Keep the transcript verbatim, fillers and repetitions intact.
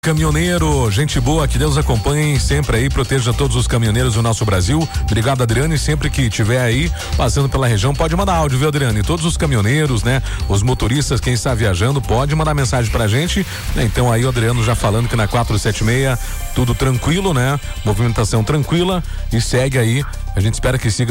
Caminhoneiro, gente boa, que Deus acompanhe sempre aí, proteja todos os caminhoneiros do nosso Brasil. Obrigado, Adriane, sempre que tiver aí passando pela região, pode mandar áudio, viu, Adriane? Todos os caminhoneiros, né? Os motoristas, quem está viajando, pode mandar mensagem pra gente, né? Então aí o Adriano já falando que na quatrocentos e setenta e seis tudo tranquilo, né? Movimentação tranquila e segue aí, a gente espera que siga